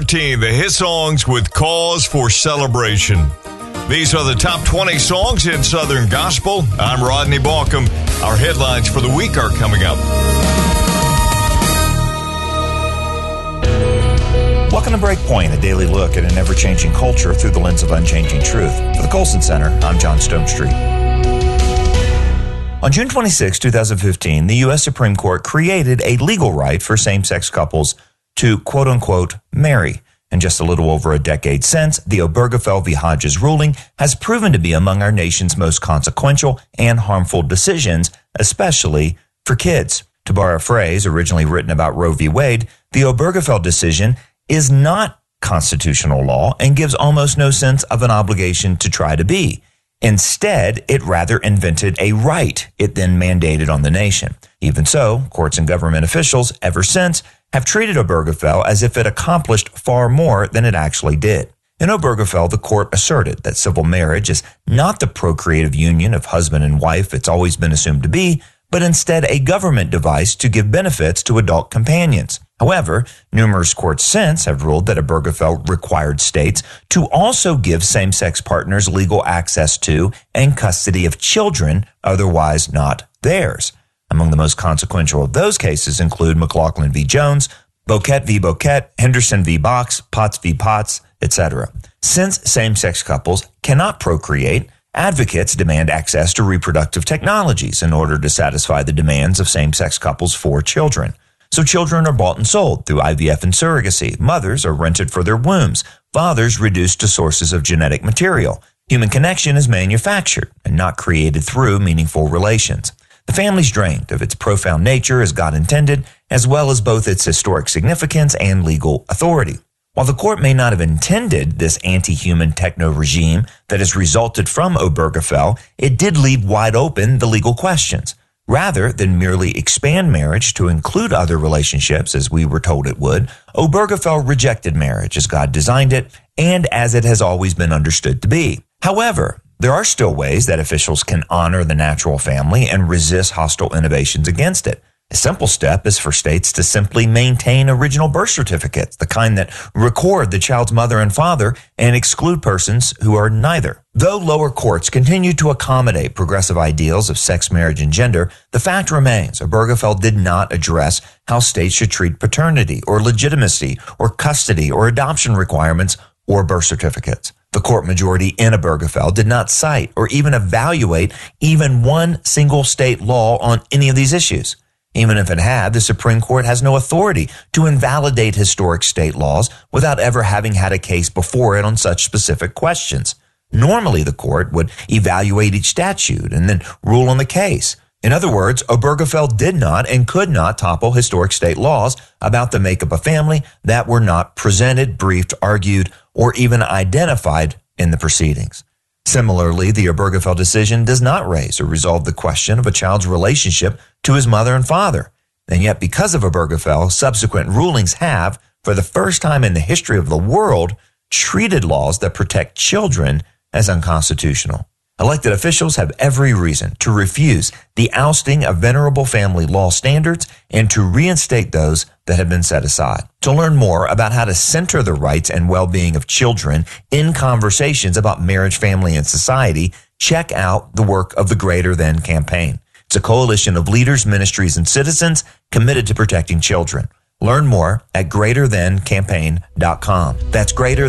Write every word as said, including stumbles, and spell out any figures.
thirteen, the hit songs with cause for celebration. These are the top twenty songs in Southern Gospel. I'm Rodney Baucom. Our headlines for the week are coming up. Welcome to Breakpoint, a daily look at an ever-changing culture through the lens of unchanging truth. For the Colson Center, I'm John Stonestreet. On June twenty-sixth, twenty fifteen, the U S Supreme Court created a legal right for same-sex couples to, quote-unquote, marry. And just a little over a decade since, the Obergefell v. Hodges ruling has proven to be among our nation's most consequential and harmful decisions, especially for kids. To borrow a phrase originally written about Roe v. Wade, the Obergefell decision is not constitutional law and gives almost no sense of an obligation to try to be. Instead, it rather invented a right it then mandated on the nation. Even so, courts and government officials ever since have treated Obergefell as if it accomplished far more than it actually did. In Obergefell, the court asserted that civil marriage is not the procreative union of husband and wife it's always been assumed to be, but instead a government device to give benefits to adult companions. However, numerous courts since have ruled that Obergefell required states to also give same-sex partners legal access to and custody of children otherwise not theirs. Among the most consequential of those cases include McLaughlin v. Jones, Boquette v. Boquette, Henderson v. Box, Potts v. Potts, et cetera. Since same-sex couples cannot procreate, advocates demand access to reproductive technologies in order to satisfy the demands of same-sex couples for children. So children are bought and sold through I V F and surrogacy. Mothers are rented for their wombs. Fathers reduced to sources of genetic material. Human connection is manufactured and not created through meaningful relations. The family's drained of its profound nature as God intended, as well as both its historic significance and legal authority. While the court may not have intended this anti-human techno-regime that has resulted from Obergefell, it did leave wide open the legal questions. Rather than merely expand marriage to include other relationships, as we were told it would, Obergefell rejected marriage as God designed it and as it has always been understood to be. However, there are still ways that officials can honor the natural family and resist hostile innovations against it. A simple step is for states to simply maintain original birth certificates, the kind that record the child's mother and father and exclude persons who are neither. Though lower courts continue to accommodate progressive ideals of sex, marriage, and gender, the fact remains Obergefell did not address how states should treat paternity or legitimacy or custody or adoption requirements or birth certificates. The court majority in Obergefell did not cite or even evaluate even one single state law on any of these issues. Even if it had, the Supreme Court has no authority to invalidate historic state laws without ever having had a case before it on such specific questions. Normally, the court would evaluate each statute and then rule on the case. In other words, Obergefell did not and could not topple historic state laws about the makeup of family that were not presented, briefed, argued, or even identified in the proceedings. Similarly, the Obergefell decision does not raise or resolve the question of a child's relationship to his mother and father. And yet, because of Obergefell, subsequent rulings have, for the first time in the history of the world, treated laws that protect children as unconstitutional. Elected officials have every reason to refuse the ousting of venerable family law standards and to reinstate those that have been set aside. To learn more about how to center the rights and well-being of children in conversations about marriage, family, and society, check out the work of the Greater Than campaign. It's a coalition of leaders, ministries, and citizens committed to protecting children. Learn more at greater than campaign dot com. That's greater